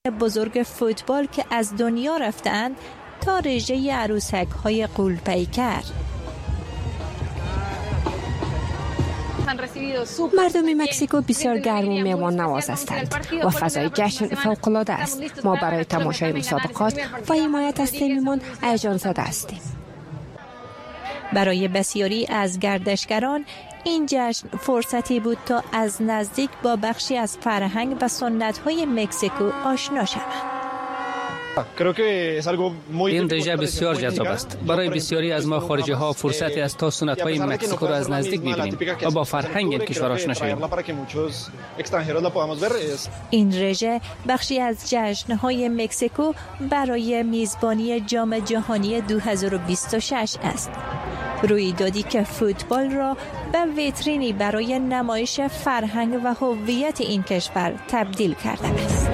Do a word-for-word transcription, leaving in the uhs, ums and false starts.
بزرگ فوتبال که از دنیا رفتند تا رژه عروسک های غول‌پیکر. مردم مکزیکو بسیار گرم و مهمان نواز هستند و فضای جشن فوق‌العاده است. ما برای تماشای مسابقات و حمایت از تیممان هیجان زده هستیم. برای بسیاری از گردشگران این جشن فرصتی بود تا از نزدیک با بخشی از فرهنگ و سنت‌های مکزیکو آشنا شوند. این رژه بسیار جذاب است. برای بسیاری از ما خارجی ها فرصتی است تا سنت‌های مکزیکو را از نزدیک ببینیم و با فرهنگ این کشور آشنا شویم. این رژه بخشی از جشن‌های مکزیکو برای میزبانی جام جهانی دو هزار و بیست و شش است. رویدادی که فوتبال را به ویترینی برای نمایش فرهنگ و هویت این کشور تبدیل کرده است.